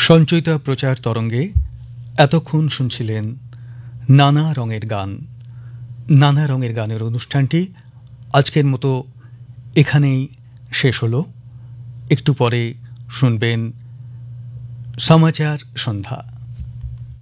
সঞ্চয়িতা প্রচার তরঙ্গে এতক্ষণ শুনছিলেন নানা রঙের গান। নানা রঙের গানের অনুষ্ঠানটি আজকের মতো এখানেই শেষ হলো। একটু পরে শুনবেন সমাচার সন্ধ্যা।